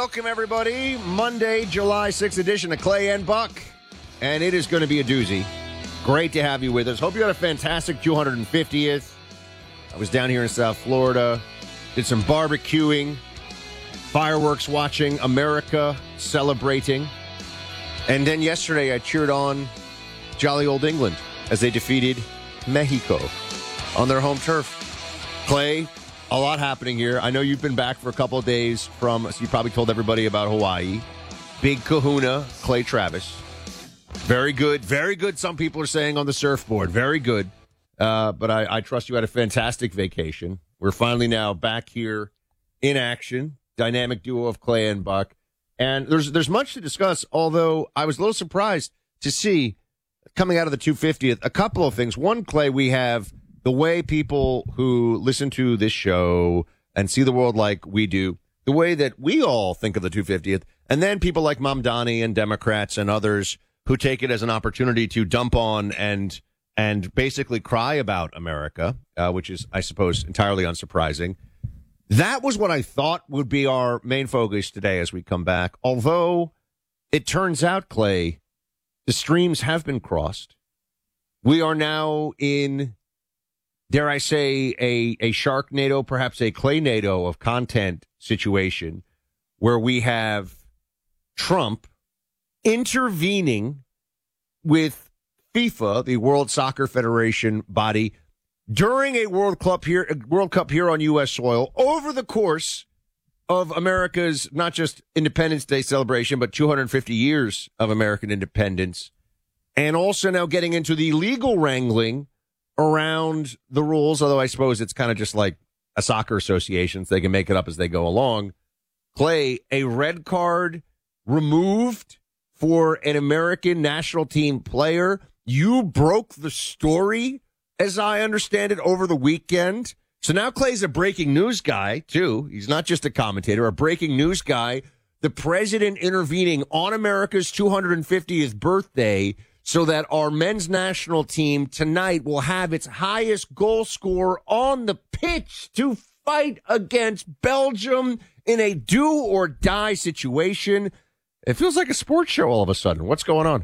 welcome everybody. Monday, July 6th edition of Clay and Buck. And it is going to be a doozy. Great to have you with us. Hope you had a fantastic 250th. I was down here in South Florida. Did some barbecuing, fireworks watching, America celebrating. And then yesterday I cheered on jolly old England as they defeated Mexico on their home turf. Clay, a lot happening here. I know you've been back for a couple of days so you probably told everybody about Hawaii. Big kahuna, Clay Travis. Very good. Very good, some people are saying on the surfboard. Very good. But I trust you had a fantastic vacation. We're finally now back here in action. Dynamic duo of Clay and Buck. And there's much to discuss, although I was a little surprised to see, coming out of the 250th, a couple of things. One, Clay, we have the way people who listen to this show and see the world like we do, the way that we all think of the 250th, and then people like Mamdani and Democrats and others who take it as an opportunity to dump on and basically cry about America, which is, I suppose, entirely unsurprising. That was what I thought would be our main focus today as we come back, although it turns out, Clay, the streams have been crossed. We are now in, dare I say, a Sharknado, perhaps a Claynado of content situation where we have Trump intervening with FIFA, the World Soccer Federation body, during a World Cup here on U.S. soil over the course of America's not just Independence Day celebration, but 250 years of American independence, and also now getting into the legal wrangling around the rules, although I suppose it's kind of just like a soccer association, so they can make it up as they go along. Clay, a red card removed for an American national team player. You broke the story, as I understand it, over the weekend. So now Clay's a breaking news guy, too. He's not just a commentator, a breaking news guy. The president intervening on America's 250th birthday so that our men's national team tonight will have its highest goal scorer on the pitch to fight against Belgium in a do-or-die situation. It feels like a sports show all of a sudden. What's going on?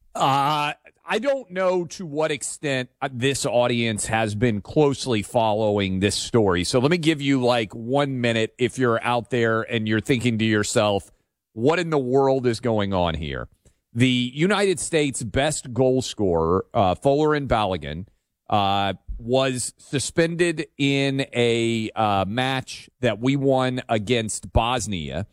I don't know to what extent this audience has been closely following this story. So let me give you like 1 minute if you're out there and you're thinking to yourself, what in the world is going on here? The United States best goal scorer, Folarin Balogun, was suspended in a match that we won against Bosnia.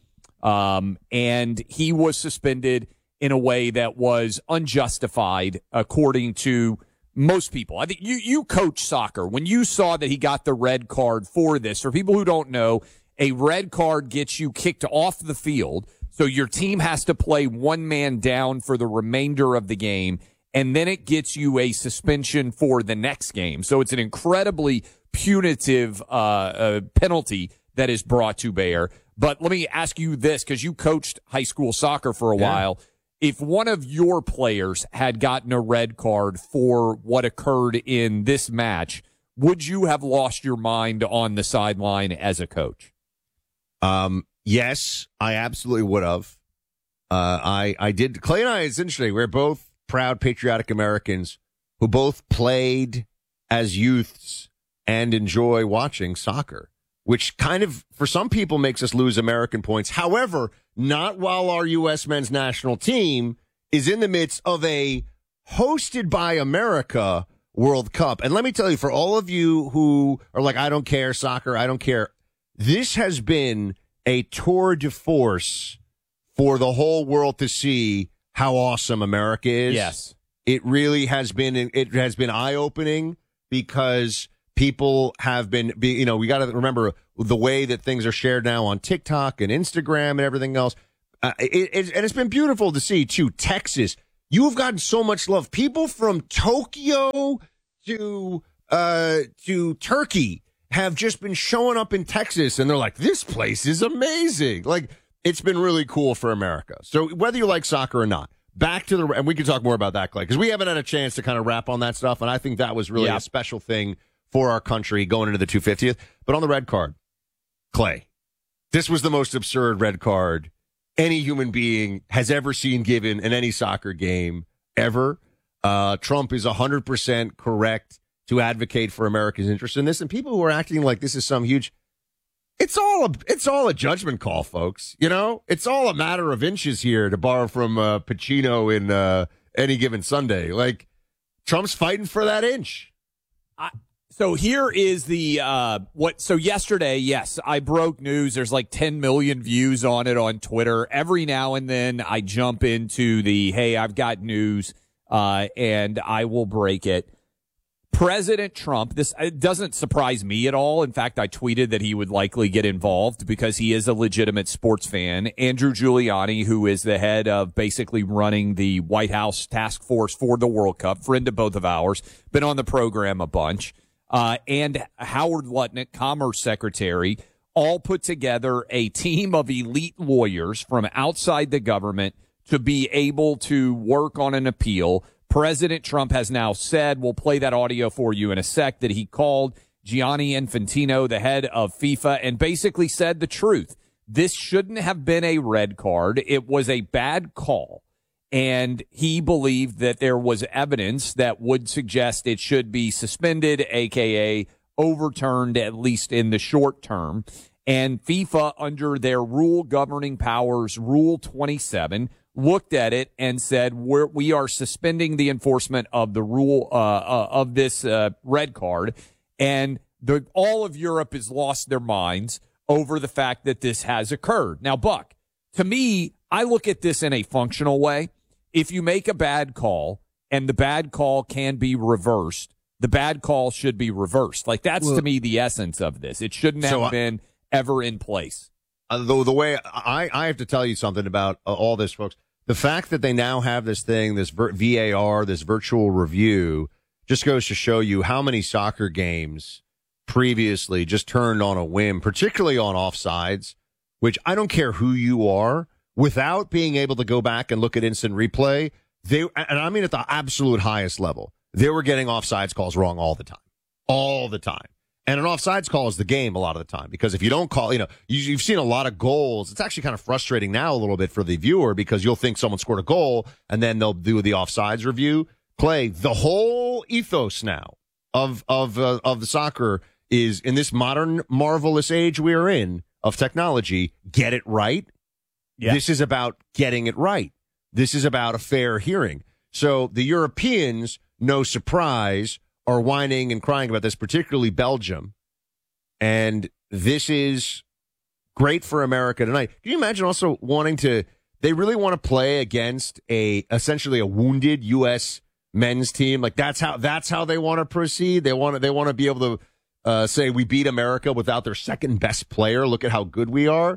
And he was suspended in a way that was unjustified, according to most people. I think you coach soccer. When you saw that he got the red card for this, for people who don't know, a red card gets you kicked off the field, so your team has to play one man down for the remainder of the game, and then it gets you a suspension for the next game. So it's an incredibly punitive penalty that is brought to bear. But let me ask you this, because you coached high school soccer for a while. If one of your players had gotten a red card for what occurred in this match, would you have lost your mind on the sideline as a coach? Yes, I absolutely would have. I did. Clay and I, it's interesting. We're both proud, patriotic Americans who both played as youths and enjoy watching soccer, which kind of, for some people, makes us lose American points. However, not while our U.S. men's national team is in the midst of a hosted by America World Cup. And let me tell you, for all of you who are like, I don't care, soccer, I don't care, this has been a tour de force for the whole world to see how awesome America is. Yes. It really has been, it has been eye-opening because people have been, we got to remember the way that things are shared now on TikTok and Instagram and everything else. And it's been beautiful to see, too. Texas, you have gotten so much love. People from Tokyo to Turkey have just been showing up in Texas, and they're like, this place is amazing. Like, it's been really cool for America. So whether you like soccer or not, back to and we can talk more about that, Clay, because we haven't had a chance to kind of wrap on that stuff, and I think that was really a special thing for our country going into the 250th. But on the red card, Clay, this was the most absurd red card any human being has ever seen given in any soccer game ever. Trump is 100% correct to advocate for America's interest in this. And people who are acting like this is some huge, it's all a judgment call, folks. You know, it's all a matter of inches here, to borrow from Pacino in Any Given Sunday. Like, Trump's fighting for that inch. So here is the So yesterday, yes, I broke news. There's like 10 million views on it on Twitter. Every now and then I jump into the, hey, I've got news, and I will break it. President Trump, it doesn't surprise me at all. In fact, I tweeted that he would likely get involved because he is a legitimate sports fan. Andrew Giuliani, who is the head of basically running the White House task force for the World Cup, friend of both of ours, been on the program a bunch, and Howard Lutnick, Commerce Secretary, all put together a team of elite lawyers from outside the government to be able to work on an appeal. President Trump has now said, we'll play that audio for you in a sec, that he called Gianni Infantino, the head of FIFA, and basically said the truth. This shouldn't have been a red card. It was a bad call. And he believed that there was evidence that would suggest it should be suspended, a.k.a. overturned, at least in the short term. And FIFA, under their rule governing powers, Rule 27, looked at it and said, we are suspending the enforcement of the rule of this red card. And all of Europe has lost their minds over the fact that this has occurred. Now, Buck, to me, I look at this in a functional way. If you make a bad call and the bad call can be reversed, the bad call should be reversed. Like, that's to me the essence of this. It shouldn't have been ever in place. Though the way I have to tell you something about all this, folks. The fact that they now have this thing, this VAR, this virtual review, just goes to show you how many soccer games previously just turned on a whim, particularly on offsides, which I don't care who you are, without being able to go back and look at instant replay. And I mean at the absolute highest level, they were getting offsides calls wrong all the time. All the time. And an offsides call is the game a lot of the time, because if you don't call, you've seen a lot of goals. It's actually kind of frustrating now a little bit for the viewer, because you'll think someone scored a goal and then they'll do the offsides review. Clay, the whole ethos now of the soccer is, in this modern marvelous age we are in of technology, get it right. Yeah. This is about getting it right. This is about a fair hearing. So the Europeans, no surprise, are whining and crying about this, particularly Belgium. And this is great for America tonight. Can you imagine also they really want to play against essentially a wounded U.S. men's team? Like, that's how they want to proceed. They want to be able to say we beat America without their second best player. Look at how good we are.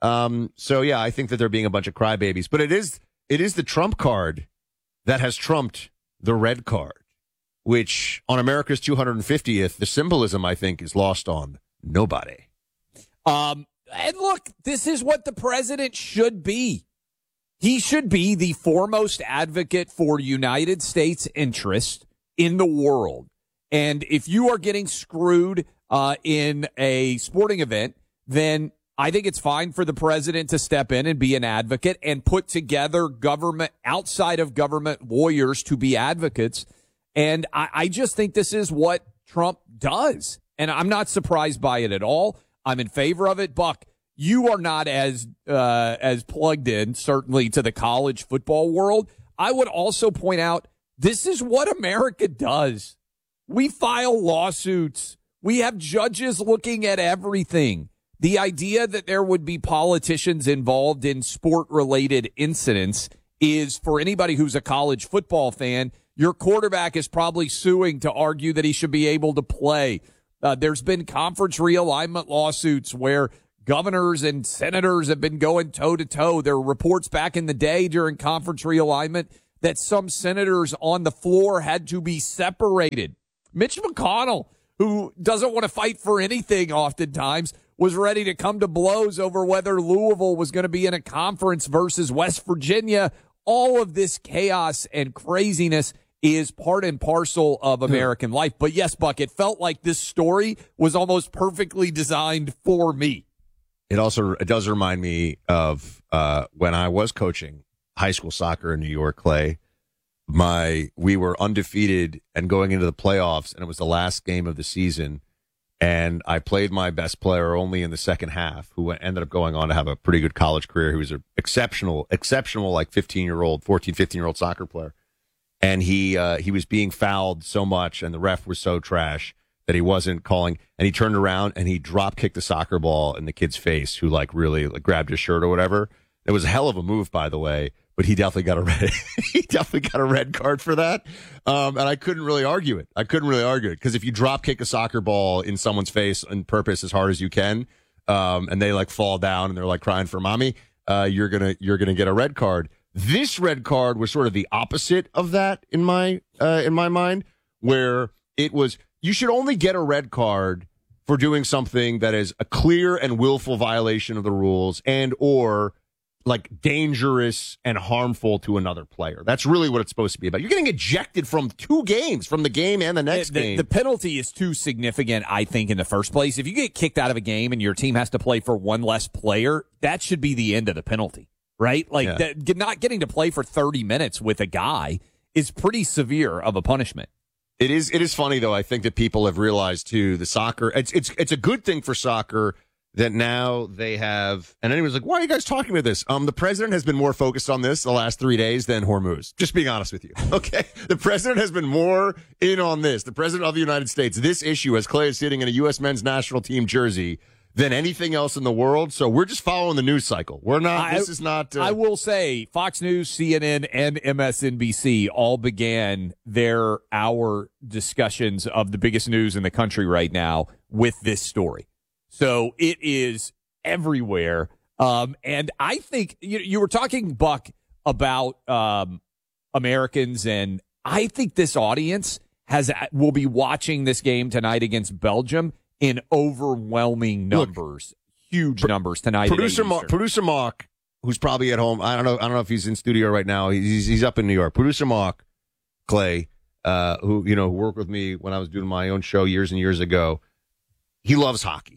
So yeah, I think that they're being a bunch of crybabies, but it is the Trump card that has trumped the red card, which on America's 250th, the symbolism, I think, is lost on nobody. And look, this is what the president should be. He should be the foremost advocate for United States interest in the world. And if you are getting screwed in a sporting event, then I think it's fine for the president to step in and be an advocate and put together outside of government lawyers to be advocates. And I just think this is what Trump does. And I'm not surprised by it at all. I'm in favor of it. Buck, you are not as plugged in, certainly, to the college football world. I would also point out, this is what America does. We file lawsuits. We have judges looking at everything. The idea that there would be politicians involved in sport-related incidents is, for anybody who's a college football fan, your quarterback is probably suing to argue that he should be able to play. There's been conference realignment lawsuits where governors and senators have been going toe-to-toe. There were reports back in the day during conference realignment that some senators on the floor had to be separated. Mitch McConnell, who doesn't want to fight for anything oftentimes, was ready to come to blows over whether Louisville was going to be in a conference versus West Virginia. All of this chaos and craziness is part and parcel of American life. But yes, Buck, it felt like this story was almost perfectly designed for me. It does remind me of when I was coaching high school soccer in New York, Clay. We were undefeated and going into the playoffs, and it was the last game of the season. And I played my best player only in the second half, who ended up going on to have a pretty good college career. He was an exceptional, like 15-year-old soccer player. And he was being fouled so much, and the ref was so trash that he wasn't calling. And he turned around and he drop kicked the soccer ball in the kid's face, who really grabbed his shirt or whatever. It was a hell of a move, by the way. But he definitely got a red card for that. And I couldn't really argue it. Because if you drop kick a soccer ball in someone's face on purpose as hard as you can, and they fall down and they're crying for mommy, you're gonna get a red card. This red card was sort of the opposite of that in my mind, where it was you should only get a red card for doing something that is a clear and willful violation of the rules and or dangerous and harmful to another player. That's really what it's supposed to be about. You're getting ejected from 2 games, from the game and the next game. The penalty is too significant, I think, in the first place. If you get kicked out of a game and your team has to play for one less player, that should be the end of the penalty, right? Not getting to play for 30 minutes with a guy is pretty severe of a punishment. It is funny, though. I think that people have realized, too, the soccer, it's a good thing for soccer that now they have, and anyone's why are you guys talking about this? The president has been more focused on this the last 3 days than Hormuz. Just being honest with you. Okay. The president has been more in on this. The president of the United States, this issue, as Clay is sitting in a U.S. men's national team jersey, than anything else in the world. So we're just following the news cycle. We're not, this is not. I will say Fox News, CNN, and MSNBC all began their hour discussions of the biggest news in the country right now with this story. So it is everywhere. And I think you were talking, Buck, about Americans, and I think this audience will be watching this game tonight against Belgium in overwhelming numbers, huge numbers tonight. Producer Mark, who's probably at home. I don't know if he's in studio right now. He's up in New York. Producer Mark Clay, who worked with me when I was doing my own show years and years ago. He loves hockey.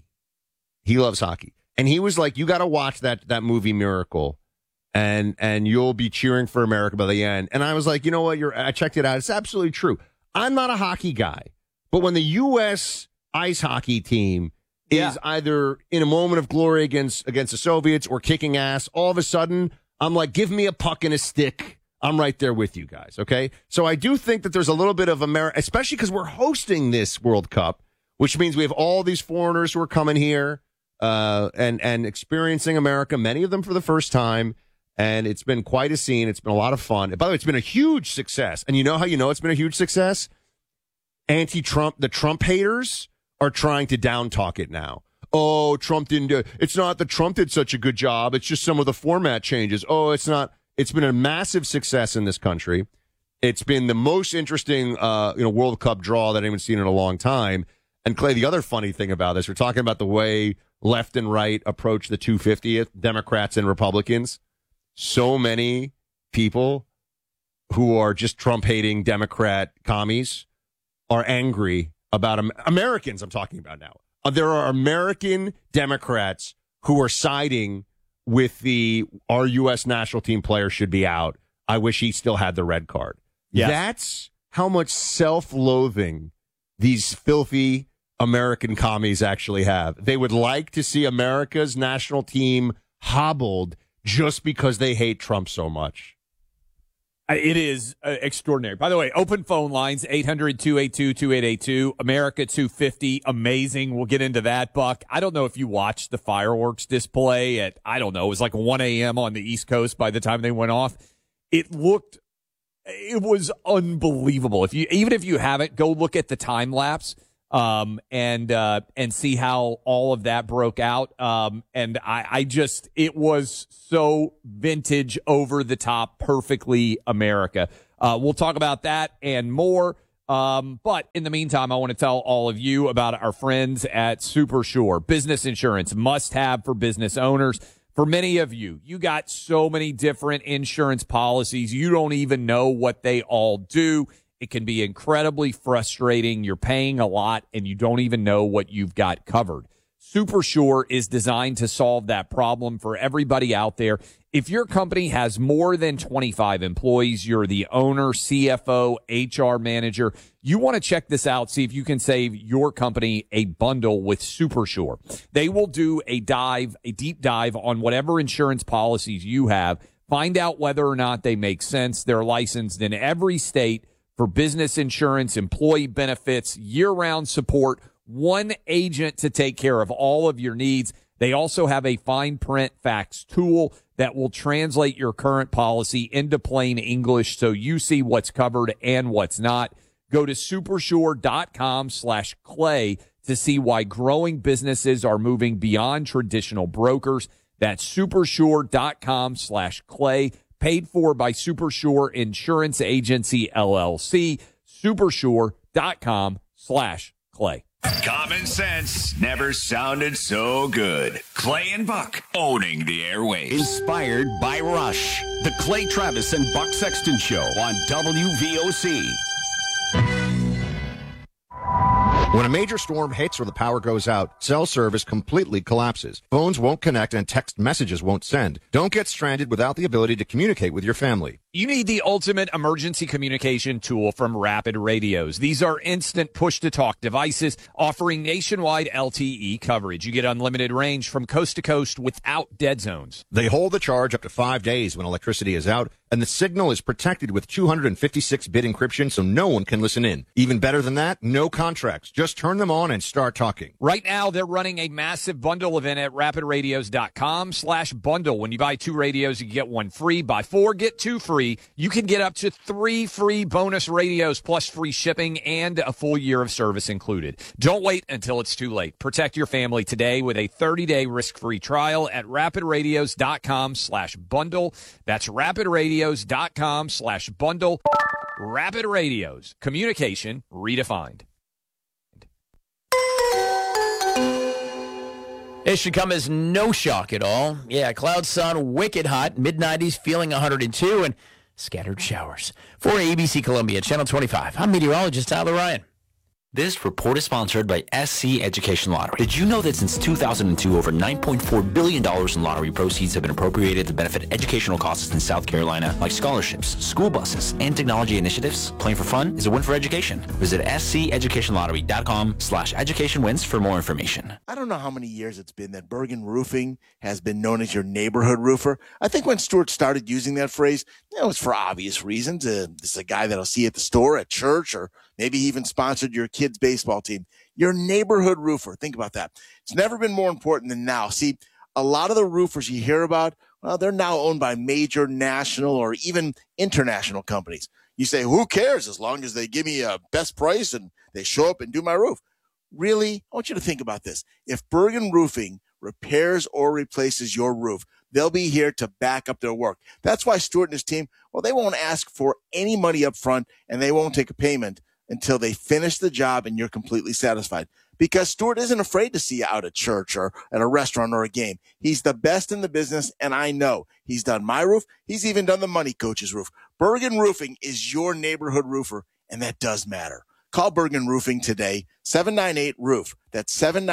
And he was like, you got to watch that movie Miracle, and you'll be cheering for America by the end. And I was like, you know what? I checked it out. It's absolutely true. I'm not a hockey guy, but when the U.S. ice hockey team is either in a moment of glory against the Soviets or kicking ass, all of a sudden, I'm like, give me a puck and a stick. I'm right there with you guys, okay? So I do think that there's a little bit of America, especially because we're hosting this World Cup, which means we have all these foreigners who are coming here. And experiencing America, many of them for the first time. And it's been quite a scene. It's been a lot of fun. By the way, it's been a huge success. And you know how you know it's been a huge success? Anti-Trump, the Trump haters are trying to down talk it now. Oh, Trump didn't do it. It's not that Trump did such a good job. It's just some of the format changes. Oh, it's not. It's been a massive success in this country. It's been the most interesting, World Cup draw that anyone's seen in a long time. And Clay, the other funny thing about this, we're talking about the way left and right approach the 250th, Democrats and Republicans. So many people who are just Trump-hating Democrat commies are angry about Americans I'm talking about now. There are American Democrats who are siding with our U.S. national team player should be out. I wish he still had the red card. Yes. That's how much self-loathing these filthy American commies actually have. They would like to see America's national team hobbled just because they hate Trump so much. It is extraordinary. By the way, open phone lines, 800-282-2882, America 250, amazing. We'll get into that, Buck. I don't know if you watched the fireworks display at, it was 1 a.m. on the East Coast by the time they went off. It was unbelievable. Even if you haven't, go look at the time lapse. And see how all of that broke out. And it was so vintage, over the top, perfectly America. We'll talk about that and more. But in the meantime, I want to tell all of you about our friends at Super Sure. Business insurance, must have for business owners. For many of you, you got so many different insurance policies. You don't even know what they all do. It can be incredibly frustrating. You're paying a lot and you don't even know what you've got covered. SuperSure is designed to solve that problem for everybody out there. If your company has more than 25 employees, you're the owner, CFO, HR manager, you want to check this out, see if you can save your company a bundle with SuperSure. They will do a deep dive on whatever insurance policies you have, find out whether or not they make sense. They're licensed in every state for business insurance, employee benefits, year-round support, one agent to take care of all of your needs. They also have a fine print fax tool that will translate your current policy into plain English so you see what's covered and what's not. Go to supersure.com/clay to see why growing businesses are moving beyond traditional brokers. That's supersure.com/clay, paid for by Supersure Insurance Agency, LLC, supersure.com/clay. Common sense never sounded so good. Clay and Buck owning the airwaves. Inspired by Rush. The Clay Travis and Buck Sexton Show on WVOC. When a major storm hits or the power goes out, cell service completely collapses. Phones won't connect and text messages won't send. Don't get stranded without the ability to communicate with your family. You need the ultimate emergency communication tool from Rapid Radios. These are instant push-to-talk devices offering nationwide LTE coverage. You get unlimited range from coast to coast without dead zones. They hold the charge up to 5 days when electricity is out, and the signal is protected with 256-bit encryption so no one can listen in. Even better than that, no contracts. Just turn them on and start talking. Right now, they're running a massive bundle event at rapidradios.com/bundle. When you buy 2 radios, you get 1 free. Buy 4, get 2 free. You can get up to 3 free bonus radios plus free shipping and a full year of service included. Don't wait until it's too late. Protect your family today with a 30-day risk-free trial at rapidradios.com/bundle. That's rapidradios.com/bundle. Rapid Radios. Communication redefined. It should come as no shock at all. Yeah, clouds sound wicked hot, mid-90s, feeling 102, and scattered showers. For ABC Columbia, Channel 25, I'm meteorologist Tyler Ryan. This report is sponsored by SC Education Lottery. Did you know that since 2002, over $9.4 billion in lottery proceeds have been appropriated to benefit educational causes in South Carolina, like scholarships, school buses, and technology initiatives? Playing for fun is a win for education. Visit SCEducationLottery.com/educationwins for more information. I don't know how many years it's been that Bergen Roofing has been known as your neighborhood roofer. I think when Stuart started using that phrase, it was for obvious reasons. This is a guy that'll see at the store, at church, or maybe he even sponsored your kid's baseball team. Your neighborhood roofer. Think about that. It's never been more important than now. See, a lot of the roofers you hear about, well, they're now owned by major national or even international companies. You say, who cares as long as they give me a best price and they show up and do my roof? Really? I want you to think about this. If Bergen Roofing repairs or replaces your roof, they'll be here to back up their work. That's why Stuart and his team, well, they won't ask for any money up front and they won't take a payment until they finish the job and you're completely satisfied. Because Stuart isn't afraid to see you out at church or at a restaurant or a game. He's the best in the business, and I know. He's done my roof. He's even done the Money Coach's roof. Bergen Roofing is your neighborhood roofer, and that does matter. Call Bergen Roofing today, 798-ROOF. That's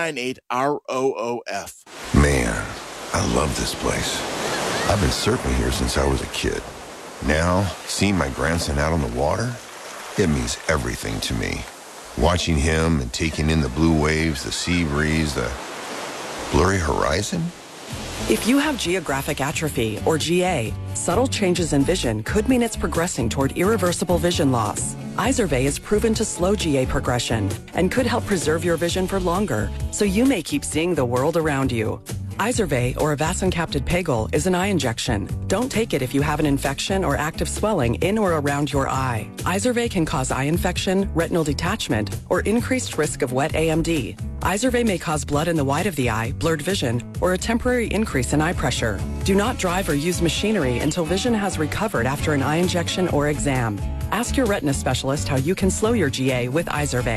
798-ROOF. Man, I love this place. I've been surfing here since I was a kid. Now, seeing my grandson out on the water, it means everything to me. Watching him and taking in the blue waves, the sea breeze, the blurry horizon. If you have geographic atrophy, or GA, subtle changes in vision could mean it's progressing toward irreversible vision loss. Izervay is proven to slow GA progression and could help preserve your vision for longer, so you may keep seeing the world around you. Izervay, or avacincaptad pegol, is an eye injection. Don't take it if you have an infection or active swelling in or around your eye. Izervay can cause eye infection, retinal detachment, or increased risk of wet AMD. Izervay may cause blood in the white of the eye, blurred vision, or a temporary increase in eye pressure. Do not drive or use machinery until vision has recovered after an eye injection or exam. Ask your retina specialist how you can slow your GA with Izervay.